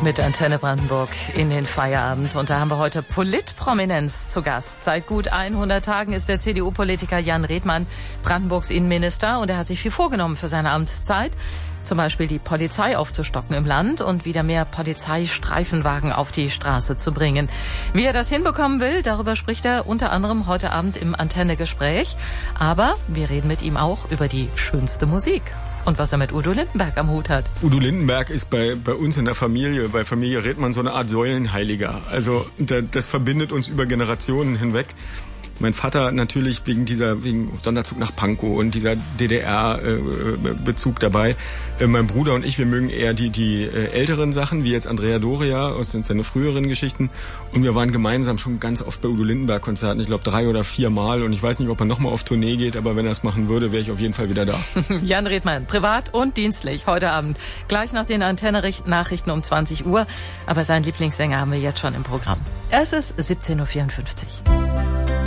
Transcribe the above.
Mit Antenne Brandenburg in den Feierabend. Und da haben wir heute Politprominenz zu Gast. Seit gut 100 Tagen ist der CDU-Politiker Jan Redmann Brandenburgs Innenminister. Und er hat sich viel vorgenommen für seine Amtszeit. Zum Beispiel die Polizei aufzustocken im Land und wieder mehr Polizeistreifenwagen auf die Straße zu bringen. Wie er das hinbekommen will, darüber spricht er unter anderem heute Abend im Antenne-Gespräch. Aber wir reden mit ihm auch über die schönste Musik. Und was er mit Udo Lindenberg am Hut hat. Udo Lindenberg ist bei uns in der Familie, bei Familie Redmann, so eine Art Säulenheiliger. Also das verbindet uns über Generationen hinweg. Mein Vater natürlich wegen Sonderzug nach Pankow und dieser DDR-Bezug dabei. Mein Bruder und ich, wir mögen eher die älteren Sachen, wie jetzt Andrea Doria aus seinen früheren Geschichten. Und wir waren gemeinsam schon ganz oft bei Udo Lindenberg-Konzerten, ich glaube 3 oder 4 Mal. Und ich weiß nicht, ob er nochmal auf Tournee geht, aber wenn er es machen würde, wäre ich auf jeden Fall wieder da. Jan Redmann, privat und dienstlich, heute Abend. Gleich nach den Antenne-Nachrichten um 20 Uhr. Aber seinen Lieblingssänger haben wir jetzt schon im Programm. Es ist 17.54 Uhr.